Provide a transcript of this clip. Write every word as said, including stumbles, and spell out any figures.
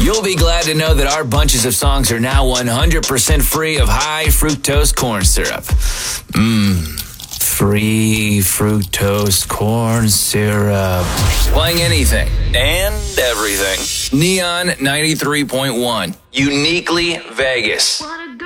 You'll be glad to know that our bunches of songs are now one hundred percent free of high fructose corn syrup. Mmm. Free fructose corn syrup. Playing anything and everything. Neon ninety-three point one. Uniquely Vegas.